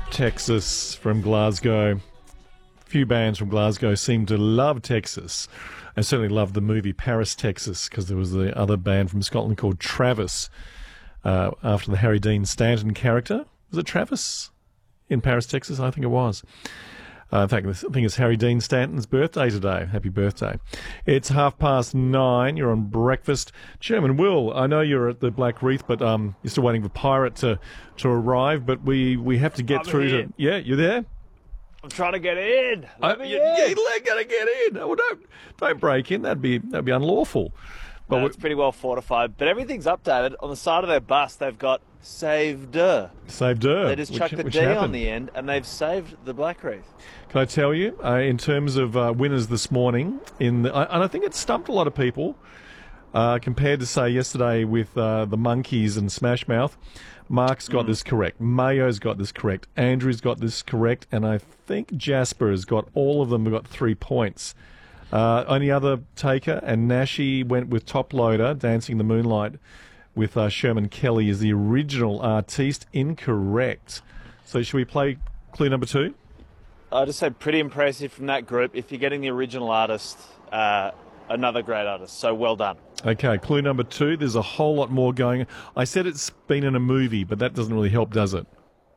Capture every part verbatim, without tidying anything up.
Texas from Glasgow. Few bands from Glasgow seem to love Texas. I certainly love the movie Paris, Texas, because there was the other band from Scotland called Travis, uh, after the Harry Dean Stanton character. Was it Travis in Paris, Texas? I think it was. Uh, in fact, I think it's Harry Dean Stanton's birthday today. Happy birthday. It's half past nine. You're on breakfast. Chairman Will, I know you're at the Black Reef, but um, you're still waiting for Pirate to, to arrive, but we, we have to get I'm through here. to... Yeah, you there? I'm trying to get in. Let Uh, me you, in. you gotta get in. Oh, well, don't don't break in. That'd be that'd be unlawful. But No, we- it's pretty well fortified, but everything's updated. On the side of their bus, they've got saved. They saved her. just which- chucked the which D on happened. the end, and they've saved the Black Reef. Can I tell you, uh, in terms of uh, winners this morning, in the, I- and I think it stumped a lot of people uh, compared to say yesterday with uh, the Monkeys and Smash Mouth. Mark's got this correct. Mayo's got this correct. Andrew's got this correct, and I think Jasper has got all of them. Have got three points. Uh, only other taker, and Nashi went with Top Loader, Dancing in the Moonlight, with uh, Sherman Kelly as the original artiste. Incorrect. So should we play clue number two? I just said pretty impressive from that group. If you're getting the original artist, uh, another great artist. So well done. Okay, clue number two. There's a whole lot more going. I said it's been in a movie, but that doesn't really help, does it?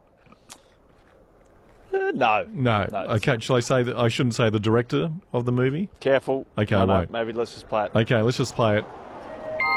Uh, no. No. No. Okay, shall I say that? I shouldn't say the director of the movie? Careful. Okay, no, I no, won't. Maybe let's just play it. Okay, let's just play it.